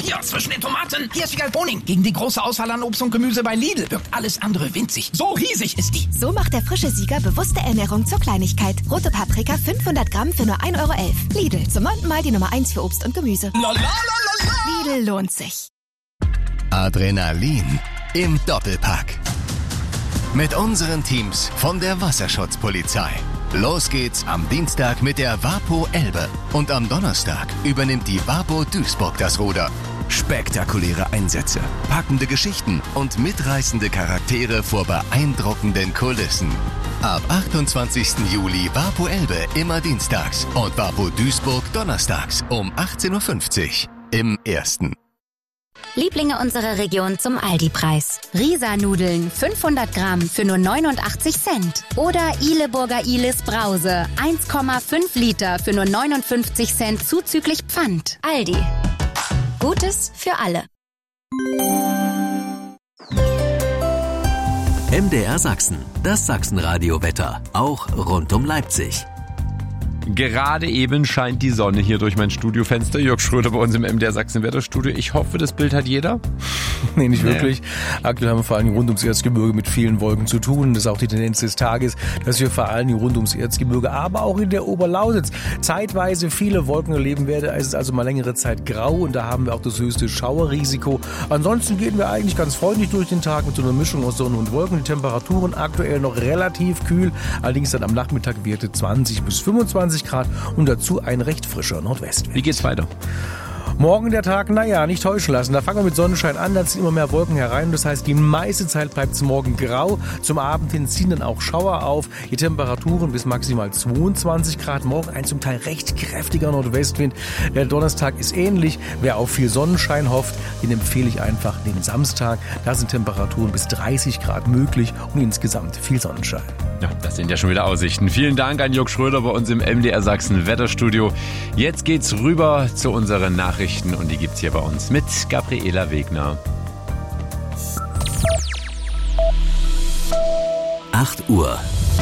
hier zwischen den Tomaten. Hier ist Wiegald Boning. Gegen die große Auswahl an Obst und Gemüse bei Lidl wirkt alles andere winzig. So riesig ist die. So macht der frische Sieger bewusste Ernährung zur Kleinigkeit. Rote Paprika 500 Gramm für nur 1,11 Euro. Lidl, zum 9. Mal die Nummer 1 für Obst und Gemüse. Lidl lohnt sich. Adrenalin im Doppelpack. Mit unseren Teams von der Wasserschutzpolizei. Los geht's am Dienstag mit der WaPo Elbe. Und am Donnerstag übernimmt die WaPo Duisburg das Ruder. Spektakuläre Einsätze, packende Geschichten und mitreißende Charaktere vor beeindruckenden Kulissen. Ab 28. Juli WaPo Elbe immer dienstags und WaPo Duisburg donnerstags um 18.50 Uhr im Ersten. Lieblinge unserer Region zum Aldi-Preis. Risa-Nudeln 500 Gramm für nur 89 Cent. Oder Ihleburger Ihles Brause 1,5 Liter für nur 59 Cent zuzüglich Pfand. Aldi. Gutes für alle. MDR Sachsen, das Sachsenradio-Wetter, auch rund um Leipzig. Gerade eben scheint die Sonne hier durch mein Studiofenster. Jörg Schröder bei uns im MDR Sachsen Wetterstudio. Ich hoffe, das Bild hat jeder. Nee, nicht wirklich. Aktuell haben wir vor allem rund ums Erzgebirge mit vielen Wolken zu tun. Das ist auch die Tendenz des Tages, dass wir vor allem rund ums Erzgebirge, aber auch in der Oberlausitz zeitweise viele Wolken erleben werden. Es ist also mal längere Zeit grau und da haben wir auch das höchste Schauerrisiko. Ansonsten gehen wir eigentlich ganz freundlich durch den Tag mit so einer Mischung aus Sonne und Wolken. Die Temperaturen aktuell noch relativ kühl. Allerdings dann am Nachmittag Werte 20 bis 25 Grad und dazu ein recht frischer Nordwestwind. Wie geht's weiter? Morgen der Tag, nicht täuschen lassen. Da fangen wir mit Sonnenschein an, da ziehen immer mehr Wolken herein. Das heißt, die meiste Zeit bleibt es morgen grau. Zum Abend hin ziehen dann auch Schauer auf. Die Temperaturen bis maximal 22 Grad. Morgen ein zum Teil recht kräftiger Nordwestwind. Der Donnerstag ist ähnlich. Wer auf viel Sonnenschein hofft, den empfehle ich einfach den Samstag. Da sind Temperaturen bis 30 Grad möglich und insgesamt viel Sonnenschein. Ja, das sind ja schon wieder Aussichten. Vielen Dank an Jörg Schröder bei uns im MDR Sachsen Wetterstudio. Jetzt geht's rüber zu unseren Nachrichten und die gibt's hier bei uns mit Gabriela Wegner. 8 Uhr.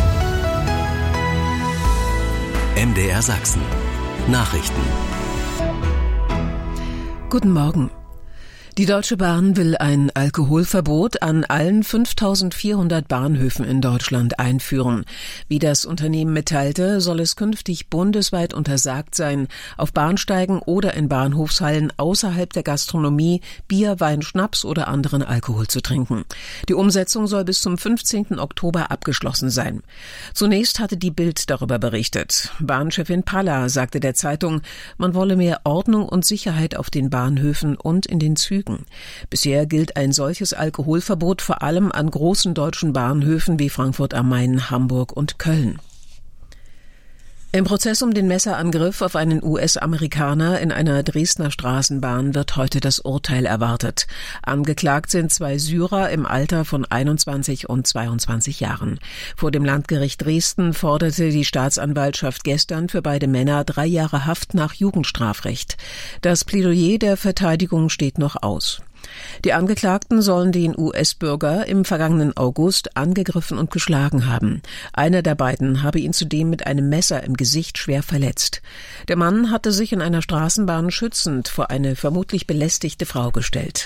MDR Sachsen. Nachrichten. Guten Morgen. Die Deutsche Bahn will ein Alkoholverbot an allen 5.400 Bahnhöfen in Deutschland einführen. Wie das Unternehmen mitteilte, soll es künftig bundesweit untersagt sein, auf Bahnsteigen oder in Bahnhofshallen außerhalb der Gastronomie Bier, Wein, Schnaps oder anderen Alkohol zu trinken. Die Umsetzung soll bis zum 15. Oktober abgeschlossen sein. Zunächst hatte die Bild darüber berichtet. Bahnchefin Palla sagte der Zeitung, man wolle mehr Ordnung und Sicherheit auf den Bahnhöfen und in den Zügen. Bisher gilt ein solches Alkoholverbot vor allem an großen deutschen Bahnhöfen wie Frankfurt am Main, Hamburg und Köln. Im Prozess um den Messerangriff auf einen US-Amerikaner in einer Dresdner Straßenbahn wird heute das Urteil erwartet. Angeklagt sind 2 Syrer im Alter von 21 und 22 Jahren. Vor dem Landgericht Dresden forderte die Staatsanwaltschaft gestern für beide Männer 3 Jahre Haft nach Jugendstrafrecht. Das Plädoyer der Verteidigung steht noch aus. Die Angeklagten sollen den US-Bürger im vergangenen August angegriffen und geschlagen haben. Einer der beiden habe ihn zudem mit einem Messer im Gesicht schwer verletzt. Der Mann hatte sich in einer Straßenbahn schützend vor eine vermutlich belästigte Frau gestellt.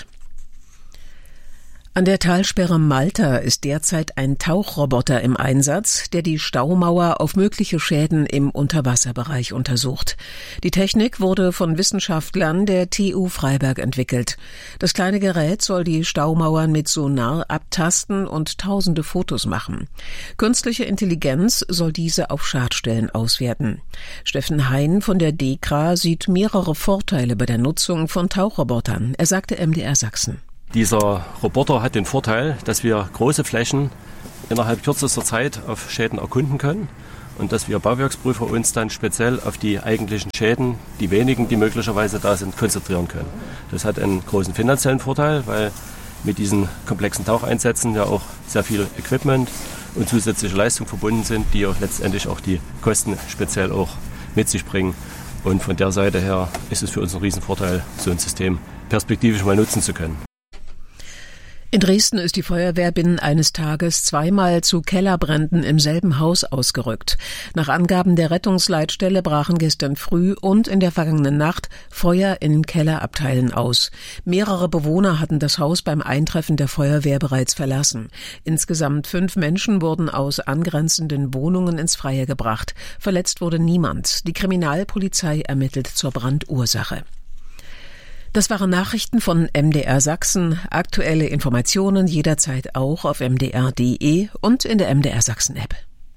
An der Talsperre Malta ist derzeit ein Tauchroboter im Einsatz, der die Staumauer auf mögliche Schäden im Unterwasserbereich untersucht. Die Technik wurde von Wissenschaftlern der TU Freiberg entwickelt. Das kleine Gerät soll die Staumauern mit Sonar abtasten und tausende Fotos machen. Künstliche Intelligenz soll diese auf Schadstellen auswerten. Steffen Hein von der DEKRA sieht mehrere Vorteile bei der Nutzung von Tauchrobotern. Er sagte MDR Sachsen. Dieser Roboter hat den Vorteil, dass wir große Flächen innerhalb kürzester Zeit auf Schäden erkunden können und dass wir Bauwerksprüfer uns dann speziell auf die eigentlichen Schäden, die wenigen, die möglicherweise da sind, konzentrieren können. Das hat einen großen finanziellen Vorteil, weil mit diesen komplexen Taucheinsätzen ja auch sehr viel Equipment und zusätzliche Leistungen verbunden sind, die auch letztendlich auch die Kosten speziell auch mit sich bringen. Und von der Seite her ist es für uns ein Riesenvorteil, so ein System perspektivisch mal nutzen zu können. In Dresden ist die Feuerwehr binnen eines Tages zweimal zu Kellerbränden im selben Haus ausgerückt. Nach Angaben der Rettungsleitstelle brachen gestern früh und in der vergangenen Nacht Feuer in Kellerabteilen aus. Mehrere Bewohner hatten das Haus beim Eintreffen der Feuerwehr bereits verlassen. Insgesamt 5 Menschen wurden aus angrenzenden Wohnungen ins Freie gebracht. Verletzt wurde niemand. Die Kriminalpolizei ermittelt zur Brandursache. Das waren Nachrichten von MDR Sachsen. Aktuelle Informationen jederzeit auch auf mdr.de und in der MDR Sachsen App.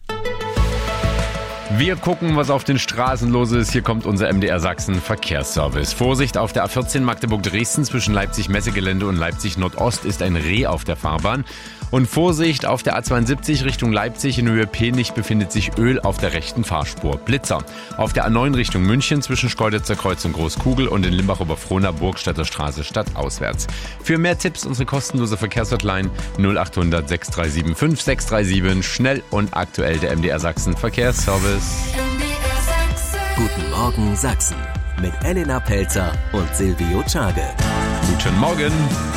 Wir gucken, was auf den Straßen los ist. Hier kommt unser MDR Sachsen Verkehrsservice. Vorsicht, auf der A14 Magdeburg-Dresden zwischen Leipzig-Messegelände und Leipzig-Nordost ist ein Reh auf der Fahrbahn. Und Vorsicht, auf der A72 Richtung Leipzig in Höhe Penich befindet sich Öl auf der rechten Fahrspur. Blitzer. Auf der A9 Richtung München zwischen Schkeuditzer Kreuz und Großkugel und in Limbach-Oberfrohna Burgstädter Straße stadtauswärts. Für mehr Tipps unsere kostenlose Verkehrshotline 0800 637 5637. Schnell und aktuell der MDR Sachsen Verkehrsservice. Guten Morgen Sachsen mit Elena Pelzer und Silvio Czage. Guten Morgen.